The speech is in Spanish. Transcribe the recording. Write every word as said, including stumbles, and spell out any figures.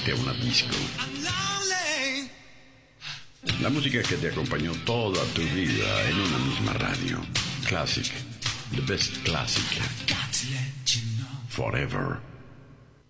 conecte a una disco. La música que te acompañó toda tu vida en una misma radio. Classic. The best classic. Forever.